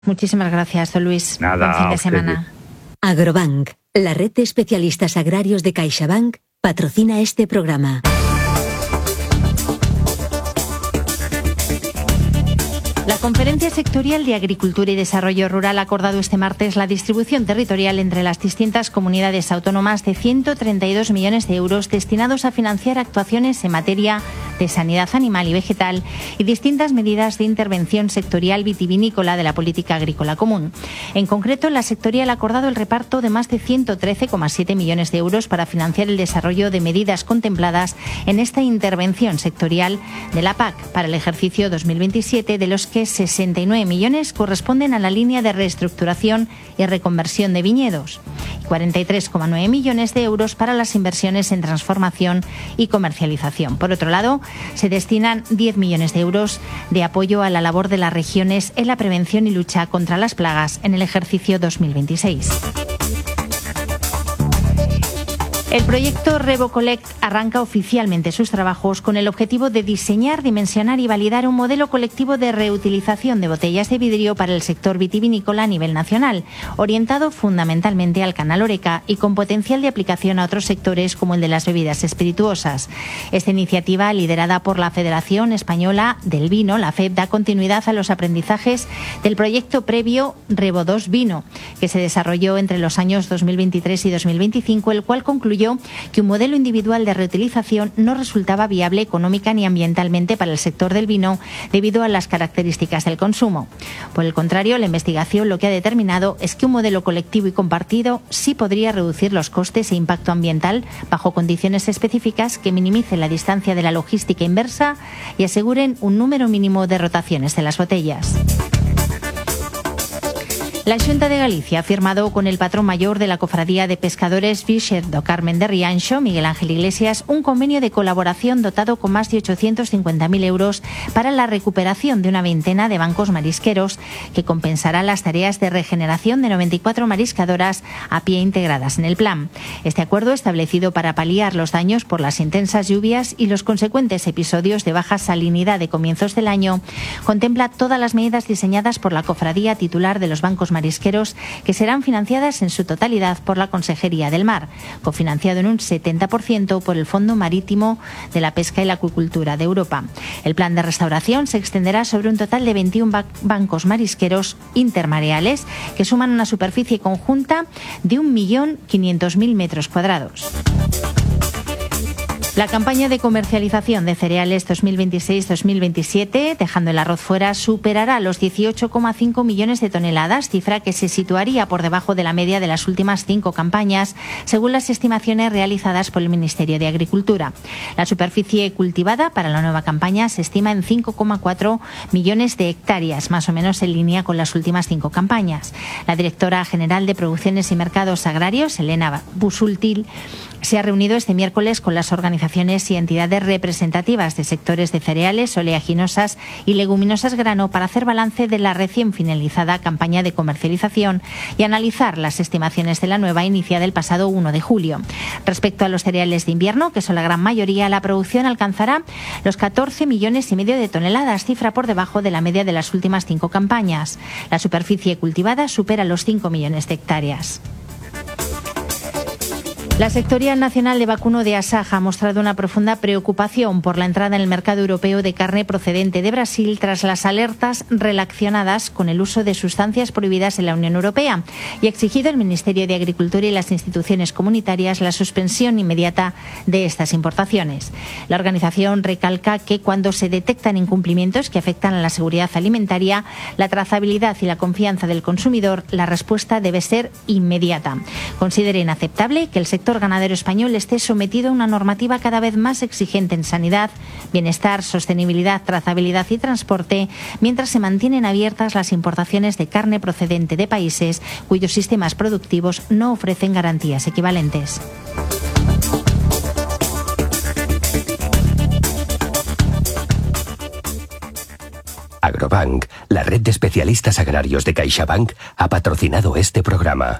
Muchísimas gracias, don Luis. Nada, buen fin de semana. Agrobank, la red de especialistas agrarios de CaixaBank, patrocina este programa. La Conferencia Sectorial de Agricultura y Desarrollo Rural ha acordado este martes la distribución territorial entre las distintas comunidades autónomas de 132 millones de euros destinados a financiar actuaciones en materia de sanidad animal y vegetal y distintas medidas de intervención sectorial vitivinícola de la política agrícola común. En concreto, la sectorial ha acordado el reparto de más de 113,7 millones de euros para financiar el desarrollo de medidas contempladas en esta intervención sectorial de la PAC para el ejercicio 2027, de los que 69 millones corresponden a la línea de reestructuración y reconversión de viñedos y 43,9 millones de euros para las inversiones en transformación y comercialización. Por otro lado, se destinan 10 millones de euros de apoyo a la labor de las regiones en la prevención y lucha contra las plagas en el ejercicio 2026. El proyecto RevoCollect arranca oficialmente sus trabajos con el objetivo de diseñar, dimensionar y validar un modelo colectivo de reutilización de botellas de vidrio para el sector vitivinícola a nivel nacional, orientado fundamentalmente al canal Horeca y con potencial de aplicación a otros sectores como el de las bebidas espirituosas. Esta iniciativa, liderada por la Federación Española del Vino, la FEB, da continuidad a los aprendizajes del proyecto previo Revo2 Vino, que se desarrolló entre los años 2023 y 2025, el cual concluyó que un modelo individual de reutilización no resultaba viable económica ni ambientalmente para el sector del vino debido a las características del consumo. Por el contrario, la investigación lo que ha determinado es que un modelo colectivo y compartido sí podría reducir los costes e impacto ambiental bajo condiciones específicas que minimicen la distancia de la logística inversa y aseguren un número mínimo de rotaciones de las botellas. La Xunta de Galicia ha firmado con el patrón mayor de la Cofradía de Pescadores Fisher do Carmen de Rianxo, Miguel Ángel Iglesias, un convenio de colaboración dotado con más de 850.000 euros para la recuperación de una veintena de bancos marisqueros que compensará las tareas de regeneración de 94 mariscadoras a pie integradas en el plan. Este acuerdo, establecido para paliar los daños por las intensas lluvias y los consecuentes episodios de baja salinidad de comienzos del año, contempla todas las medidas diseñadas por la cofradía titular de los bancos marisqueros, que serán financiadas en su totalidad por la Consejería del Mar, cofinanciado en un 70% por el Fondo Marítimo de la Pesca y la Acuicultura de Europa. El plan de restauración se extenderá sobre un total de 21 bancos marisqueros intermareales que suman una superficie conjunta de 1.500.000 metros cuadrados. La campaña de comercialización de cereales 2026-2027, dejando el arroz fuera, superará los 18,5 millones de toneladas, cifra que se situaría por debajo de la media de las últimas 5 campañas, según las estimaciones realizadas por el Ministerio de Agricultura. La superficie cultivada para la nueva campaña se estima en 5,4 millones de hectáreas, más o menos en línea con las últimas 5 campañas. La directora general de Producciones y Mercados Agrarios, Elena Busultil, se ha reunido este miércoles con las organizaciones y entidades representativas de sectores de cereales, oleaginosas y leguminosas grano para hacer balance de la recién finalizada campaña de comercialización y analizar las estimaciones de la nueva iniciada el pasado 1 de julio. Respecto a los cereales de invierno, que son la gran mayoría, la producción alcanzará los 14,5 millones de toneladas, cifra por debajo de la media de las últimas 5 campañas. La superficie cultivada supera los 5 millones de hectáreas. La Sectorial Nacional de Vacuno de Asaja ha mostrado una profunda preocupación por la entrada en el mercado europeo de carne procedente de Brasil tras las alertas relacionadas con el uso de sustancias prohibidas en la Unión Europea y ha exigido al Ministerio de Agricultura y las instituciones comunitarias la suspensión inmediata de estas importaciones. La organización recalca que cuando se detectan incumplimientos que afectan a la seguridad alimentaria, la trazabilidad y la confianza del consumidor, la respuesta debe ser inmediata. Considera inaceptable que el sector ganadero español esté sometido a una normativa cada vez más exigente en sanidad, bienestar, sostenibilidad, trazabilidad y transporte, mientras se mantienen abiertas las importaciones de carne procedente de países cuyos sistemas productivos no ofrecen garantías equivalentes. Agrobank, la red de especialistas agrarios de CaixaBank, ha patrocinado este programa.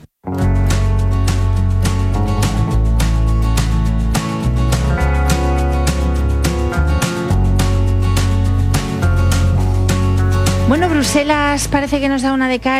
Bueno, Bruno Bruselas parece que nos da una de cal